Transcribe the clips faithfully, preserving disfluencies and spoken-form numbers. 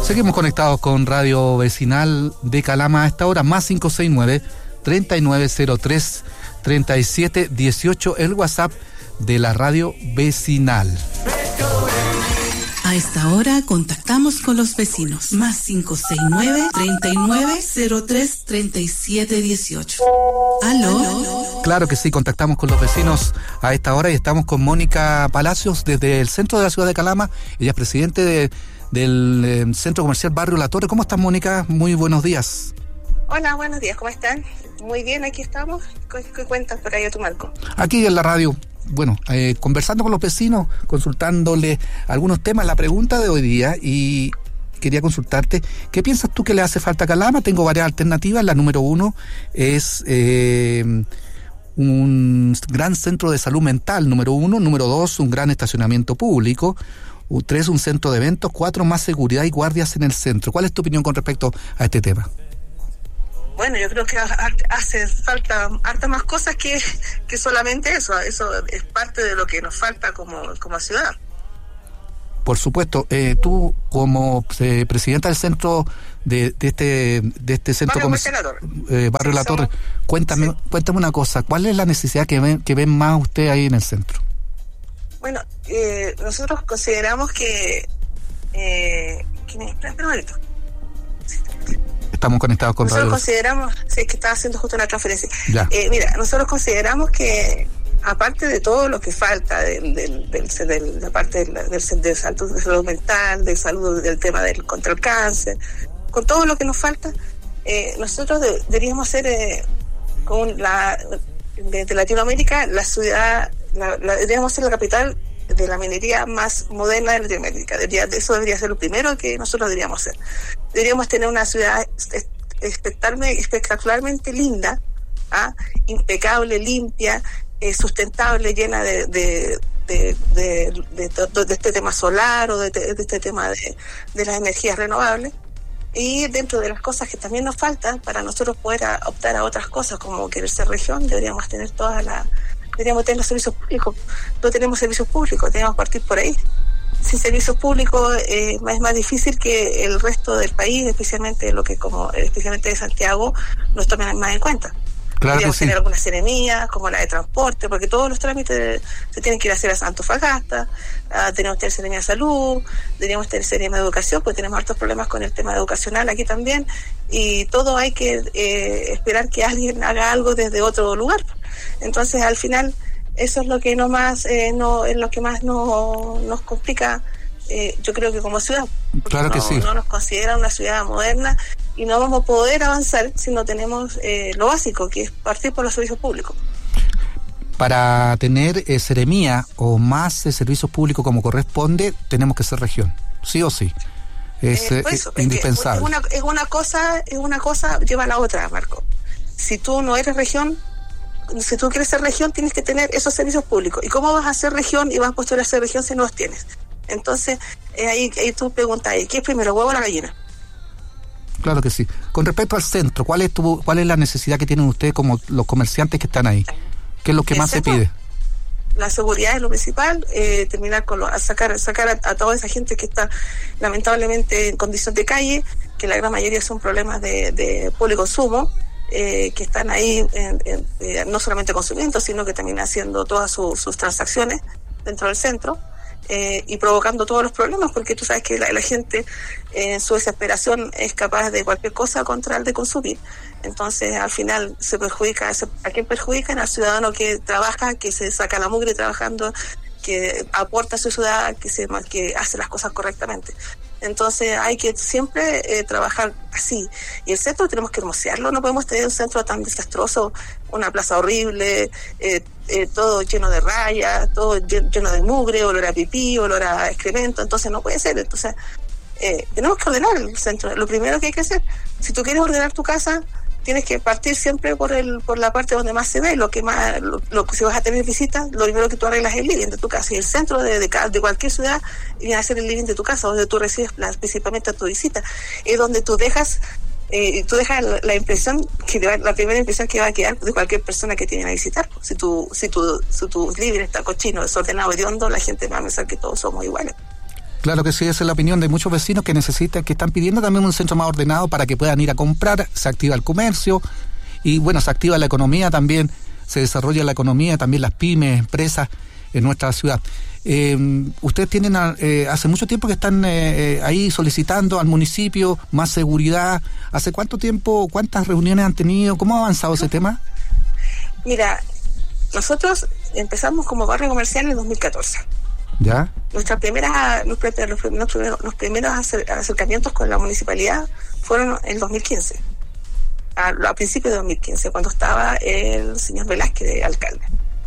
Seguimos conectados con Radio Vecinal de Calama a esta hora, más cinco seis nueve, tres nueve cero tres, tres siete uno ocho, el WhatsApp de la Radio Vecinal. A esta hora contactamos con los vecinos. Más cinco seis nueve, tres nueve cero tres, tres siete uno ocho. ¿Aló? Claro que sí, contactamos con los vecinos a esta hora y estamos con Mónica Palacios desde el centro de la ciudad de Calama. Ella es presidente de, del eh, Centro Comercial Barrio La Torre. ¿Cómo estás, Mónica? Muy buenos días. Hola, buenos días, ¿cómo están? Muy bien, aquí estamos. ¿Qué, qué cuentas por ahí a tu Marco? Aquí en la radio. Bueno, eh, conversando con los vecinos, consultándole algunos temas, la pregunta de hoy día, y quería consultarte, ¿qué piensas tú que le hace falta a Calama? Tengo varias alternativas. La número uno es eh, un gran centro de salud mental, número uno. Número dos, un gran estacionamiento público. Tres, un centro de eventos. Cuatro, más seguridad y guardias en el centro. ¿Cuál es tu opinión con respecto a este tema? Bueno, yo creo que hace falta harta más cosas que, que solamente eso. Eso es parte de lo que nos falta como, como ciudad. Por supuesto. Eh, tú, como eh, presidenta del centro de, de este de este centro comercial, eh, Barrio sí, La Torre, somos, cuéntame sí. cuéntame una cosa. ¿Cuál es la necesidad que ven que ven más usted ahí en el centro? Bueno, eh, nosotros consideramos que eh, ¿quién es? Espera un momento. Estamos conectados con nosotros radio. consideramos, sí, es que estaba haciendo justo una transferencia. Eh, mira, nosotros consideramos que aparte de todo lo que falta del, del, del, de la parte del, del, del salud, de salud mental, del salud, del tema del contra el cáncer, con todo lo que nos falta, eh, nosotros de, deberíamos ser eh, con la de, de Latinoamérica la ciudad, la, la, deberíamos ser la capital de la minería más moderna de Latinoamérica. Debería, eso debería ser lo primero que nosotros deberíamos hacer. Deberíamos tener una ciudad espectacularmente linda, ¿ah? impecable, limpia, eh, sustentable, llena de de, de, de, de, de, de este tema solar o de, de este tema de, de las energías renovables. Y dentro de las cosas que también nos faltan para nosotros poder a, optar a otras cosas como querer ser región, deberíamos tener todas las deberíamos tener los servicios públicos. No tenemos servicios públicos, tenemos que partir por ahí. Sin servicios públicos eh, es más difícil que el resto del país, especialmente lo que como especialmente de Santiago, nos tomen más en cuenta. Claro Deberíamos que sí. tener algunas seremías, como la de transporte, porque todos los trámites se tienen que ir a hacer a Antofagasta. Uh, tenemos que tener seremía de salud, deberíamos tener seremía de educación, porque tenemos hartos problemas con el tema educacional aquí también, y todo hay que eh, esperar que alguien haga algo desde otro lugar. Entonces, al final, eso es lo que no más, eh, no, es lo que más no, nos complica, eh, yo creo que como ciudad. Claro que no, sí. No nos considera una ciudad moderna y no vamos a poder avanzar si no tenemos eh, lo básico, que es partir por los servicios públicos. Para tener eh, seremía o más eh, servicios públicos como corresponde, tenemos que ser región, sí o sí. Es, eh, eso, es indispensable. Es una, es una cosa, es una cosa lleva a la otra, Marco. Si tú no eres región, si tú quieres ser región, tienes que tener esos servicios públicos. ¿Y cómo vas a ser región y vas a postular a ser región si no los tienes? Entonces, eh, ahí, ahí tú preguntas, ¿qué es primero, huevo o la gallina? Claro que sí. Con respecto al centro, ¿cuál es tu, cuál es la necesidad que tienen ustedes como los comerciantes que están ahí? ¿Qué es lo que más se pide? La seguridad es lo principal, eh, terminar con lo, a sacar, sacar a, a toda esa gente que está lamentablemente en condición de calle, que la gran mayoría son problemas de, de policonsumo. Eh, que están ahí en, en, eh, no solamente consumiendo, sino que también haciendo todas su, sus transacciones dentro del centro, eh, y provocando todos los problemas, porque tú sabes que la, la gente eh, en su desesperación es capaz de cualquier cosa contra el de consumir. Entonces al final se perjudica, se, ¿a quién perjudican? Al ciudadano que trabaja, que se saca la mugre trabajando, que aporta a su ciudad, que se que hace las cosas correctamente. Entonces hay que siempre eh, trabajar así. Y el centro tenemos que hermosearlo, no podemos tener un centro tan desastroso, una plaza horrible, eh, eh, todo lleno de rayas, todo lleno de mugre, olor a pipí, olor a excremento. Entonces no puede ser. Entonces eh, tenemos que ordenar el centro. Lo primero que hay que hacer, si tú quieres ordenar tu casa, tienes que partir siempre por el por la parte donde más se ve, lo que más lo, lo si vas a tener visitas, lo primero que tú arreglas es el living de tu casa, y el centro de, de, de cualquier ciudad viene a ser el living de tu casa, donde tú recibes la, principalmente a tu visita, es donde tú dejas eh, tú dejas la, la impresión que va, la primera impresión que va a quedar de cualquier persona que te viene a visitar. Si tu si tu si tu living está cochino, desordenado, hediondo, la gente va a pensar que todos somos iguales. Claro que sí, esa es la opinión de muchos vecinos que necesitan, que están pidiendo también un centro más ordenado para que puedan ir a comprar, se activa el comercio y bueno, se activa la economía también, se desarrolla la economía, también las pymes, empresas en nuestra ciudad. Eh, ustedes tienen eh, hace mucho tiempo que están eh, eh, ahí solicitando al municipio más seguridad. ¿Hace cuánto tiempo, cuántas reuniones han tenido? ¿Cómo ha avanzado ese tema? Mira, nosotros empezamos como barrio comercial en el dos mil catorce. ¿Ya? Nuestra primera, los, los, primeros, los primeros acercamientos con la municipalidad fueron en el dos mil quince, a, a principios de dos mil quince, cuando estaba el señor Velázquez de alcalde.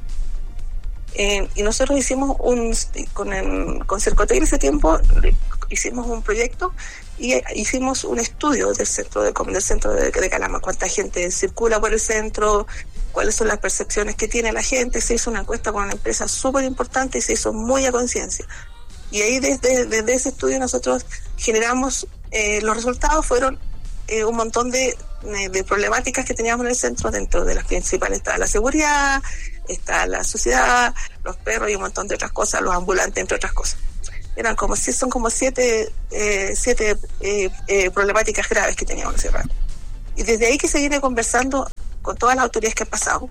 Eh, y nosotros hicimos un, con, el, con Cercotec en ese tiempo, hicimos un proyecto y hicimos un estudio del centro de, del centro de, de Calama, cuánta gente circula por el centro, cuáles son las percepciones que tiene la gente. Se hizo una encuesta con una empresa súper importante y se hizo muy a conciencia. Y ahí desde, desde ese estudio nosotros generamos, eh, los resultados fueron eh, un montón de, de problemáticas que teníamos en el centro. Dentro de las principales está la seguridad, está la sociedad, los perros y un montón de otras cosas, los ambulantes, entre otras cosas. Eran como, son como siete, eh, siete eh, eh, problemáticas graves que teníamos en ese rato. Y desde ahí que se viene conversando con todas las autoridades que han pasado.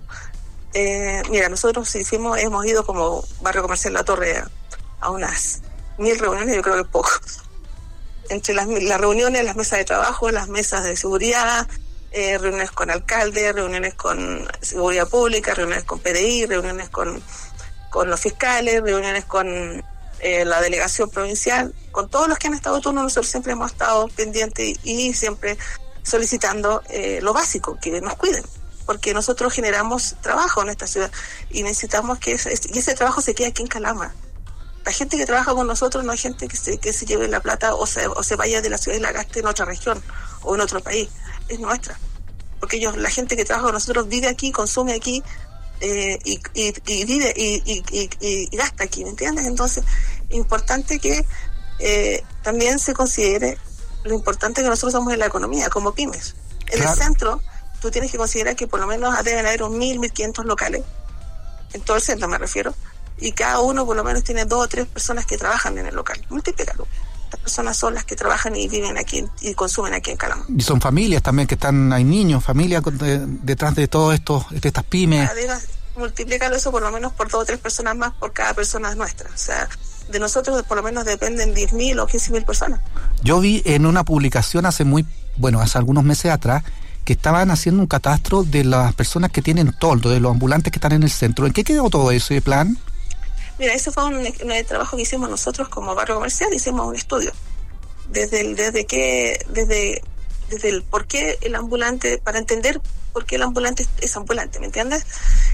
Eh, mira, nosotros hicimos, hemos ido como barrio comercial La Torre a, a unas mil reuniones, yo creo que es poco. Entre las, las reuniones, las mesas de trabajo, las mesas de seguridad, eh, reuniones con alcaldes, reuniones con seguridad pública, reuniones con P D I, reuniones con, con los fiscales, reuniones con eh, la delegación provincial, con todos los que han estado turno. Nosotros siempre hemos estado pendientes y, y siempre solicitando eh, lo básico, que nos cuiden, porque nosotros generamos trabajo en esta ciudad y necesitamos que ese, y ese trabajo se quede aquí en Calama. La gente que trabaja con nosotros no hay gente que se, que se lleve la plata o se, o se vaya de la ciudad y la gaste en otra región o en otro país, es nuestra, porque ellos, la gente que trabaja con nosotros vive aquí, consume aquí eh, y, y, y vive y, y, y, y, y gasta aquí, ¿me entiendes? Entonces, importante que eh, también se considere lo importante que nosotros somos en la economía, como pymes. En claro. El centro, tú tienes que considerar que por lo menos deben haber un mil, mil quinientos locales, en todo el centro me refiero, y cada uno por lo menos tiene dos o tres personas que trabajan en el local. Multiplícalo. Las personas son las que trabajan y viven aquí y consumen aquí en Calama. Y son familias también que están, hay niños, familias de, detrás de todo esto, de estas pymes. Además, multiplícalo eso por lo menos por dos o tres personas más por cada persona nuestra. O sea, de nosotros por lo menos dependen diez mil o quince mil personas. Yo vi en una publicación hace muy, bueno, hace algunos meses atrás, que estaban haciendo un catastro de las personas que tienen toldo, de los ambulantes que están en el centro. ¿En qué quedó todo ese plan? Mira, ese fue un, un trabajo que hicimos nosotros como barrio comercial, hicimos un estudio. Desde el, desde qué, desde, desde el por qué el ambulante, para entender por qué el ambulante es ambulante, ¿me entiendes?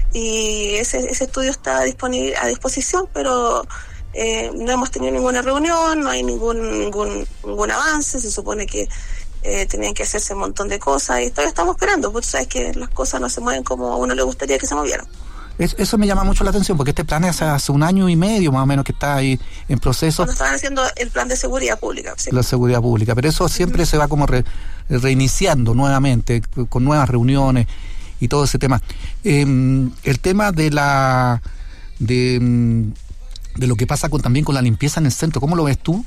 Y ese, ese estudio está disponible a disposición, pero Eh, no hemos tenido ninguna reunión, no hay ningún ningún, ningún avance. Se supone que eh, tenían que hacerse un montón de cosas y todavía estamos esperando, porque tú sabes que las cosas no se mueven como a uno le gustaría que se movieran. Es, eso me llama mucho la atención, porque este plan es hace un año y medio más o menos que está ahí en proceso. Cuando estaban haciendo el plan de seguridad pública. Sí. La seguridad pública, pero eso siempre uh-huh. se va como re, reiniciando nuevamente, con nuevas reuniones y todo ese tema. Eh, el tema de la... de de lo que pasa con también con la limpieza en el centro, ¿cómo lo ves tú?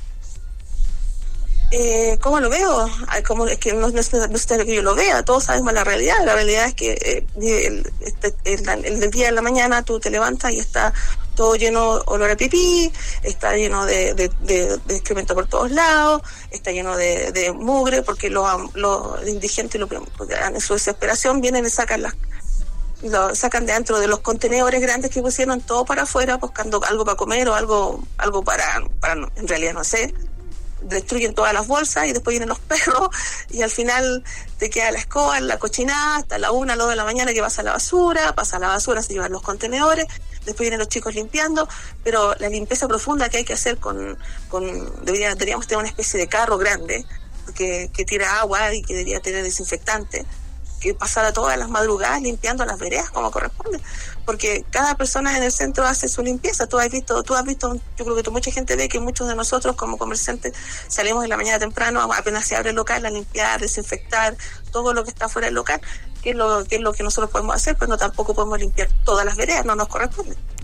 Eh, ¿Cómo lo veo? Como es que no, no, es, no es que yo lo vea, todos sabemos la realidad. La realidad es que eh, el, el, el, el día de la mañana tú te levantas y está todo lleno de olor a pipí, está lleno de, de, de, de excremento por todos lados, está lleno de, de mugre, porque los, los indigentes lo, en su desesperación vienen y sacan las lo sacan de dentro de los contenedores grandes que pusieron todo para afuera buscando algo para comer o algo algo para, para en realidad no sé, destruyen todas las bolsas y después vienen los perros y al final te queda la escoba, la cochinada hasta la una, a las dos de la mañana que pasa la basura, pasa la basura, se llevan los contenedores, después vienen los chicos limpiando, pero la limpieza profunda que hay que hacer con, con debería, deberíamos tener una especie de carro grande que, que tira agua y que debería tener desinfectante, que pasara todas las madrugadas limpiando las veredas como corresponde, porque cada persona en el centro hace su limpieza. Tú has visto, tú has visto, yo creo que tú, mucha gente ve que muchos de nosotros como comerciantes salimos en la mañana temprano, apenas se abre el local, a limpiar, desinfectar todo lo que está fuera del local, que es lo que es lo que nosotros podemos hacer, pero no tampoco podemos limpiar todas las veredas, no nos corresponde.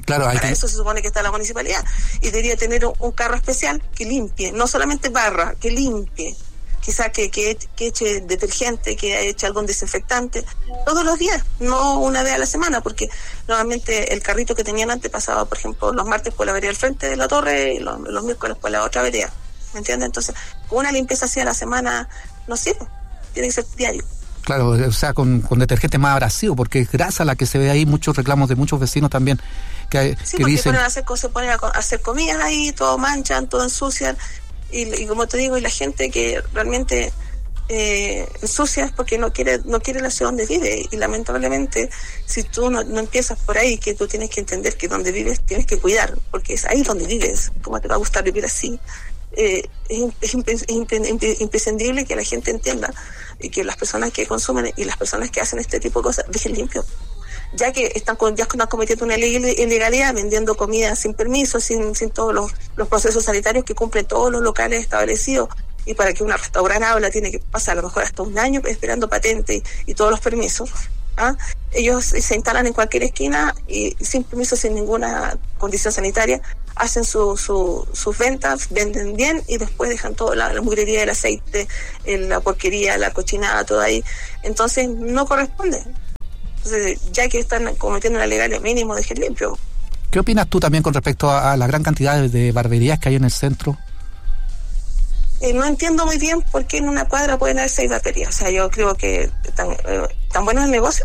Claro, hay Para que... eso se supone que está la municipalidad. Y debería tener un, un carro especial que limpie, no solamente barra, que limpie. Quizás que, que, que eche detergente, que eche algún desinfectante, todos los días, no una vez a la semana, porque normalmente el carrito que tenían antes pasaba, por ejemplo, los martes por la vereda del frente de la torre y los, los miércoles por la otra vereda, ¿me entiendes? Entonces, una limpieza así a la semana no sirve, tiene que ser diario. Claro, o sea, con, con detergente más abrasivo, porque es grasa la que se ve ahí, muchos reclamos de muchos vecinos también, que, sí, que porque dicen... ponen a hacer, se ponen a hacer comidas ahí, todo manchan, todo ensucian. Y, y como te digo, y la gente que realmente eh, ensucia es porque no quiere no quiere la ciudad donde vive, y lamentablemente si tú no, no empiezas por ahí, que tú tienes que entender que donde vives tienes que cuidar, porque es ahí donde vives. ¿Cómo te va a gustar vivir así? Eh, es, es, es imprescindible que la gente entienda y que las personas que consumen y las personas que hacen este tipo de cosas dejen limpio, ya que están con, ya están cometiendo una ilegalidad vendiendo comida sin permiso, sin sin todos los, los procesos sanitarios que cumplen todos los locales establecidos, y para que una restaurante habla tiene que pasar a lo mejor hasta un año esperando patente y, y todos los permisos. ¿Ah? Ellos se instalan en cualquier esquina y sin permiso, sin ninguna condición sanitaria, hacen su, su, sus ventas, venden bien y después dejan toda la, la mugrería del aceite, la porquería, la cochinada, todo ahí. Entonces no corresponde. Entonces, ya que están cometiendo una ilegalidad, mínimo dejen limpio. ¿Qué opinas tú también con respecto a, a la gran cantidad de, de barberías que hay en el centro? Eh, no entiendo muy bien por qué en una cuadra pueden haber seis barberías. O sea, yo creo que tan, eh, tan bueno es el negocio.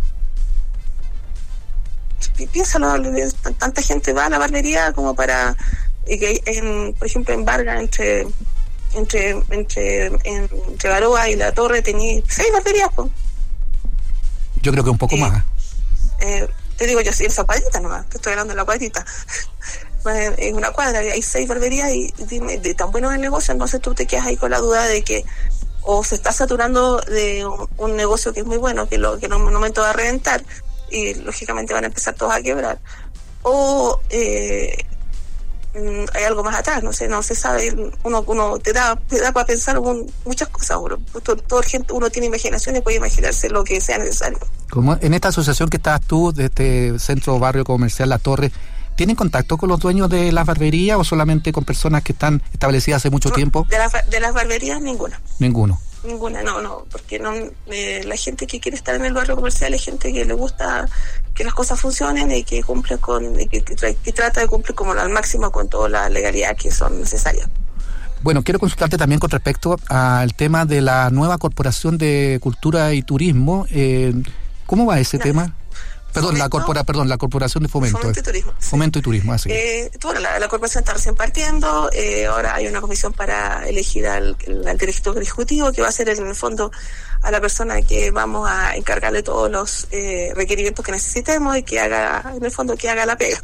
Piénsalo, tanta gente va a la barbería como para, y que en, por ejemplo, en Vargas, entre entre entre entre Baroa y La Torre, tenía seis barberías, pues. Yo creo que un poco eh, más. Eh, te digo yo, sí, esa cuadrita nomás, te estoy hablando de la cuadrita. En una cuadra hay seis barberías y dime, de tan bueno el negocio, entonces tú te quedas ahí con la duda de que o se está saturando de un, un negocio que es muy bueno, que lo que en un momento va a reventar y lógicamente van a empezar todos a quebrar, o eh, hay algo más atrás, no sé, no se sabe, uno uno te da te da para pensar un, muchas cosas, uno, todo, todo gente, uno tiene imaginación y puede imaginarse lo que sea necesario. Como en esta asociación que estás tú, de este centro barrio comercial La Torre, ¿tienen contacto con los dueños de las barberías o solamente con personas que están establecidas hace mucho no, tiempo? De, la, de las barberías, ninguna. Ninguno. Ninguna, no, no, porque no eh, la gente que quiere estar en el barrio comercial es gente que le gusta que las cosas funcionen y que cumple con, y que, que, tra- que trata de cumplir como al máximo con toda la legalidad que son necesarias. Bueno, quiero consultarte también con respecto al tema de la nueva Corporación de Cultura y Turismo. Eh, ¿Cómo va ese Ya. tema? Perdón, Fomento, la corpora, perdón, la Corporación de Fomento. Fomento y Turismo. Sí. Fomento y Turismo, así. Eh, bueno, la, la corporación está recién partiendo, eh, ahora hay una comisión para elegir al, al director ejecutivo, que va a ser en el fondo a la persona que vamos a encargarle todos los eh, requerimientos que necesitemos y que haga, en el fondo, que haga la pega.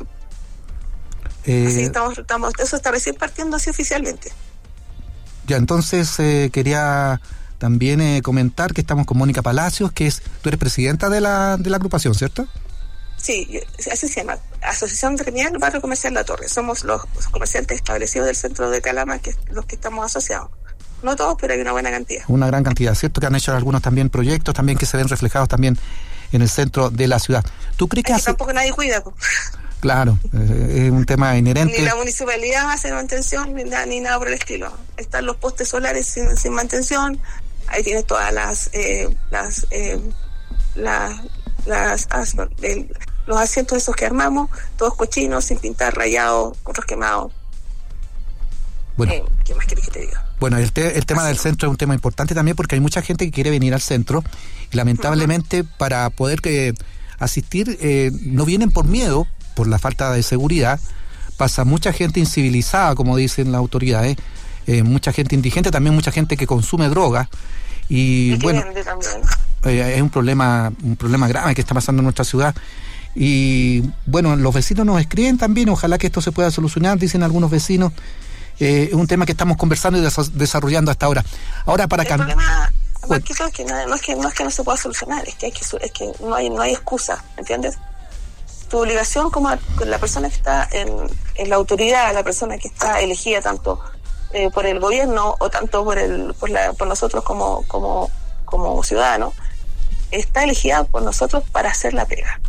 Eh, Así estamos, estamos, eso está recién partiendo así oficialmente. Ya, entonces eh, quería también eh, comentar que estamos con Mónica Palacios, que es, tú eres presidenta de la, de la agrupación, ¿cierto? Sí, así se llama, Asociación Gremial Barrio Comercial La Torre. Somos los, los comerciantes establecidos del centro de Calama, que los que estamos asociados. No todos, pero hay una buena cantidad. Una gran cantidad, ¿cierto? Que han hecho algunos también proyectos, también que se ven reflejados también en el centro de la ciudad. ¿Tú crees que Aquí hace...? tampoco nadie cuida, pues. Claro, eh, es un tema inherente. Ni la municipalidad hace mantención, ni, na, ni nada por el estilo. Están los postes solares sin, sin mantención. Ahí tienes todas las eh, las eh, las, las as, el, los asientos esos que armamos, todos cochinos, sin pintar, rayados, otros quemados. Bueno, eh, ¿qué más quieres que te diga? Bueno, el, te, el tema Así. del centro es un tema importante también porque hay mucha gente que quiere venir al centro y lamentablemente uh-huh. para poder que asistir eh, no vienen por miedo, por la falta de seguridad. Pasa mucha gente incivilizada, como dicen las autoridades, eh, mucha gente indigente, también mucha gente que consume drogas y, y bueno, eh, es un problema un problema grave que está pasando en nuestra ciudad. Y bueno, los vecinos nos escriben también, ojalá que esto se pueda solucionar, dicen algunos vecinos. Eh, es un tema que estamos conversando y des- desarrollando hasta ahora. Ahora para el cam- problema, bueno. que es que no, no es que no es que no se pueda solucionar, es que hay que es que no hay no hay excusa, ¿entiendes? Tu obligación como la persona que está en, en la autoridad, la persona que está elegida tanto eh, por el gobierno o tanto por el por, la, por nosotros como como como ciudadanos, está elegida por nosotros para hacer la pega.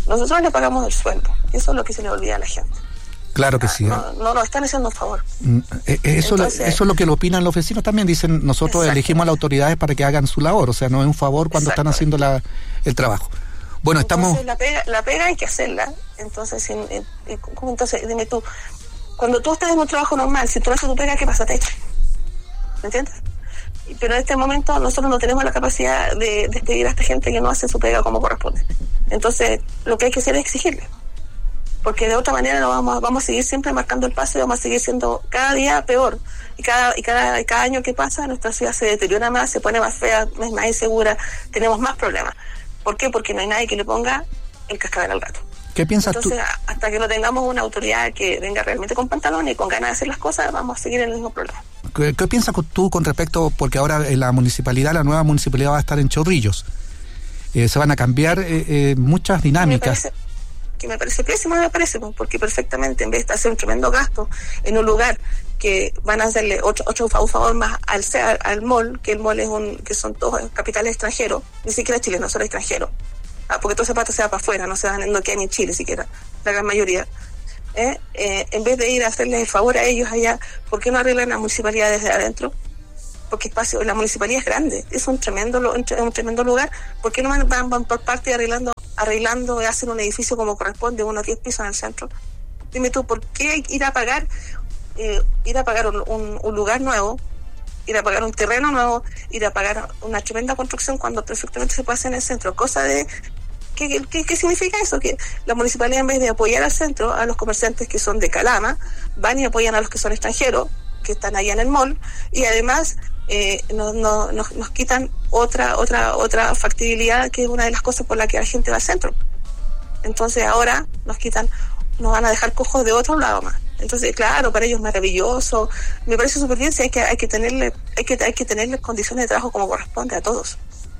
Nosotros le pagamos el sueldo. Eso es lo que se le olvida a la gente. Claro que sí. ¿eh? No, no nos están haciendo un favor. Mm, eso, Entonces, eso es lo que lo opinan los vecinos también. Dicen, nosotros elegimos a las autoridades para que hagan su labor. O sea, no es un favor cuando están haciendo la, el trabajo. Bueno, estamos... Entonces, la pega, la pega hay que hacerla. Entonces, en, en, entonces, dime tú, cuando tú estás en un trabajo normal, si tú no haces tu pega, ¿qué pasa? Te echan. ¿Me entiendes? Pero en este momento nosotros no tenemos la capacidad de despedir a esta gente que no hace su pega como corresponde. Entonces, lo que hay que hacer es exigirle. Porque de otra manera no vamos, vamos a seguir siempre marcando el paso y vamos a seguir siendo cada día peor. Y cada, y cada, y cada año que pasa, nuestra ciudad se deteriora más, se pone más fea, es más insegura, tenemos más problemas. ¿Por qué? Porque no hay nadie que le ponga el cascabel al gato. ¿Qué piensas Entonces, tú? hasta que no tengamos una autoridad que venga realmente con pantalones y con ganas de hacer las cosas, vamos a seguir en el mismo problema. ¿Qué, qué piensas tú con respecto, porque ahora en la municipalidad, la nueva municipalidad va a estar en Chorrillos? Eh, se van a cambiar eh, eh, muchas dinámicas. Que me parece pésimo, me parece, porque perfectamente en vez de hacer un tremendo gasto en un lugar que van a hacerle otro, otro un favor más al, al, al mall, que el mall es un, que son todos capitales extranjeros, ni siquiera chilenos, son extranjeros, ah, porque todo ese pato se va para afuera, no se van, no quedan en Chile siquiera, la gran mayoría. ¿Eh? Eh, en vez de ir a hacerles el favor a ellos allá, ¿por qué no arreglan la municipalidad desde adentro? Porque espacio, la municipalidad es grande, es un tremendo un tremendo lugar. ¿Por qué no van, van, van por parte arreglando arreglando y hacen un edificio como corresponde, unos diez pisos en el centro? Dime tú, ¿por qué ir a pagar eh, ir a pagar un, un, un lugar nuevo, ir a pagar un terreno nuevo, ir a pagar una tremenda construcción cuando perfectamente se puede hacer en el centro? Cosa de ¿Qué, qué, ¿Qué significa eso? Que la municipalidad, en vez de apoyar al centro, a los comerciantes que son de Calama, van y apoyan a los que son extranjeros, que están allá en el mall, y además eh, no, no, nos, nos quitan otra otra otra factibilidad, que es una de las cosas por la que la gente va al centro. Entonces ahora nos quitan, nos van a dejar cojos de otro lado más. Entonces, claro, para ellos es maravilloso, me parece súper bien, si hay que hay que tenerle hay que hay que tenerle condiciones de trabajo como corresponde a todos.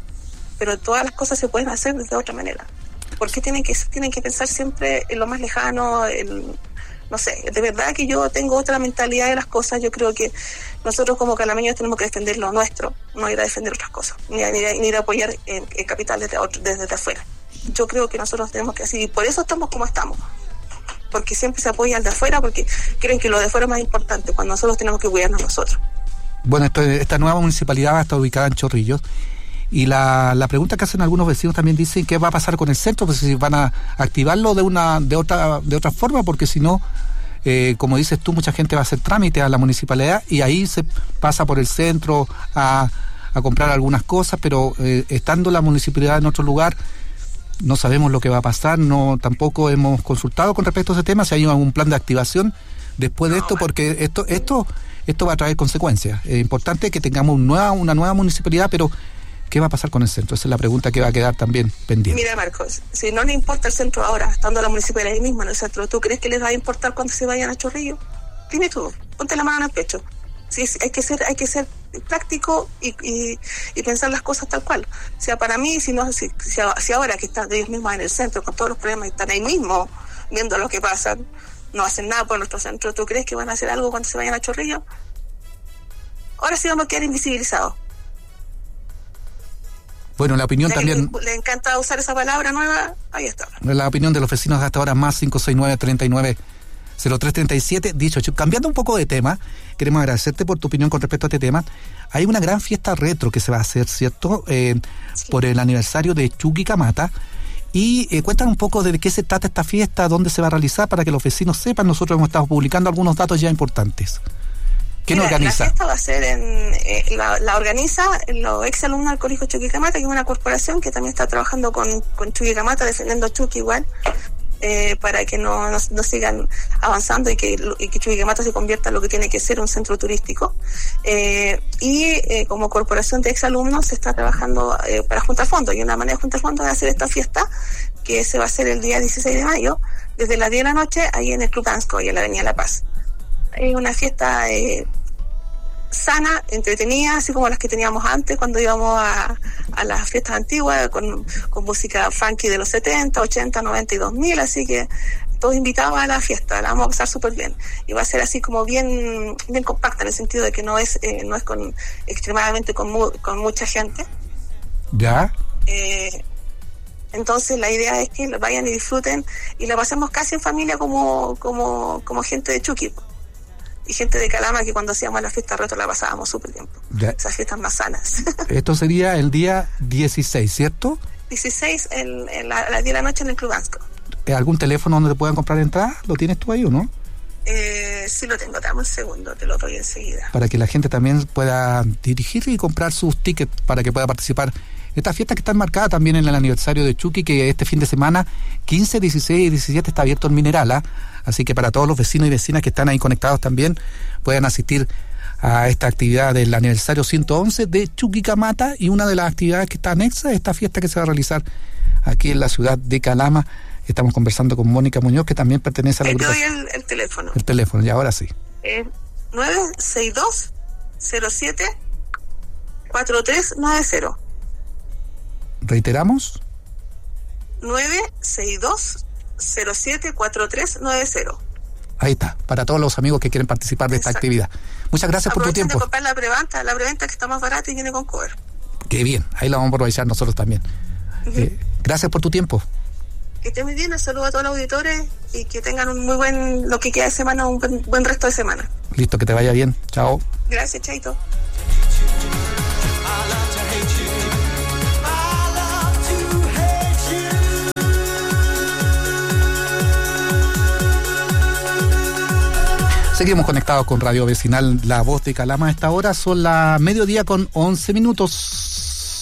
Pero todas las cosas se pueden hacer de otra manera. ¿Por qué tienen que tienen que pensar siempre en lo más lejano? En, no sé, de verdad que yo tengo otra mentalidad de las cosas. Yo creo que nosotros como calameños tenemos que defender lo nuestro, no ir a defender otras cosas, ni a, ni a, ni a apoyar en, en capital desde, desde, desde afuera. Yo creo que nosotros tenemos que hacer, y por eso estamos como estamos. Porque siempre se apoya al de afuera, porque creen que lo de afuera es más importante, cuando nosotros tenemos que cuidarnos nosotros. Bueno, esto, esta nueva municipalidad va a estar ubicada en Chorrillos. Y la, la pregunta que hacen algunos vecinos también dicen, ¿qué va a pasar con el centro? Pues si van a activarlo de una de otra de otra forma, porque si no, eh, como dices tú, mucha gente va a hacer trámite a la municipalidad y ahí se pasa por el centro a, a comprar algunas cosas, pero eh, estando la municipalidad en otro lugar, no sabemos lo que va a pasar, no tampoco hemos consultado con respecto a ese tema, si hay algún plan de activación después de esto, porque esto esto esto va a traer consecuencias. Es importante que tengamos un nueva, una nueva municipalidad, pero ¿qué va a pasar con el centro? Esa es la pregunta que va a quedar también pendiente. Mira, Marcos, si no le importa el centro ahora, estando la municipalidad ahí misma en el centro, ¿tú crees que les va a importar cuando se vayan a Chorrillos? Dime tú, ponte la mano en el pecho. Sí, hay que ser, hay que ser práctico y, y, y pensar las cosas tal cual. O sea, para mí, si no, si, si, si ahora que están ellos mismos en el centro con todos los problemas y están ahí mismo viendo lo que pasa, no hacen nada por nuestro centro, ¿tú crees que van a hacer algo cuando se vayan a Chorrillos? Ahora sí vamos a quedar invisibilizados. Bueno, la opinión le, también... Le, le encanta usar esa palabra nueva, ahí está. La opinión de los vecinos hasta ahora, más cinco seis nueve, treinta y nueve, cero tres treinta y siete, dieciocho. Cambiando un poco de tema, queremos agradecerte por tu opinión con respecto a este tema. Hay una gran fiesta retro que se va a hacer, ¿cierto? Eh, sí. Por el aniversario de Chuquicamata. Y eh, cuéntanos un poco de qué se trata esta fiesta, dónde se va a realizar, para que los vecinos sepan. Nosotros hemos estado publicando algunos datos ya importantes. ¿Quién Mira, organiza? La fiesta va a ser en, eh, la, la organiza los ex alumnos del Colegio Chuquicamata, que es una corporación que también está trabajando con, con Chuquicamata, defendiendo Chuqui igual, eh, para que no, no, no sigan avanzando y que, y que Chuquicamata se convierta en lo que tiene que ser un centro turístico. Eh, y eh, como corporación de ex alumnos se está trabajando eh, para juntar fondos, y una manera de juntar fondos es hacer esta fiesta, que se va a hacer el día dieciséis de mayo, desde las diez de la noche, ahí en el Club Ansco, y en la Avenida La Paz. Es una fiesta eh, sana, entretenida, así como las que teníamos antes cuando íbamos a, a las fiestas antiguas, con, con música funky de los setenta, ochenta, noventa y dos mil, así que todos invitados a la fiesta, la vamos a pasar súper bien. Y va a ser así como bien bien compacta, en el sentido de que no es eh, no es con extremadamente con, mu, con mucha gente. ¿Ya? Eh, Entonces la idea es que vayan y disfruten y la pasemos casi en familia como como como gente de Chuqui y gente de Calama, que cuando hacíamos la fiesta retro la pasábamos súper bien. Esas fiestas más sanas. Esto sería el día dieciséis, ¿cierto? dieciséis en, en la, a las diez de la noche en el Club Ansco. ¿Algún teléfono donde te puedan comprar entradas? ¿Lo tienes tú ahí o no? Eh, sí lo tengo, dame un segundo, te lo doy enseguida. Para que la gente también pueda dirigir y comprar sus tickets para que pueda participar. Esta fiesta que está enmarcada también en el aniversario de Chuqui, que este fin de semana, quince, dieciséis y diecisiete, está abierto el Mineral, ¿eh? Así que para todos los vecinos y vecinas que están ahí conectados también, puedan asistir a esta actividad del aniversario ciento once de Chuquicamata, y una de las actividades que está anexa a esta fiesta que se va a realizar aquí en la ciudad de Calama. Estamos conversando con Mónica Muñoz, que también pertenece a la Ahí te agrupación. doy el, el teléfono. El teléfono, y ahora sí. Eh, nueve seis dos cero siete cuatro tres nueve cero. ¿Reiteramos? nueve seis dos cero siete cuatro tres nueve cero. Ahí está, para todos los amigos que quieren participar de esta Exacto. actividad. Muchas gracias por tu Aprovechen tiempo. de comprar la preventa, la preventa que está más barata y viene con cover. Qué bien, ahí la vamos a aprovechar nosotros también. Uh-huh. eh, gracias por tu tiempo. Que estén muy bien, un saludo a todos los auditores y que tengan un muy buen, lo que queda de semana, un buen, buen resto de semana. Listo, que te vaya bien. Chao. Gracias, Chaito. Seguimos conectados con Radio Vecinal, La Voz de Calama. A esta hora son la mediodía con once minutos.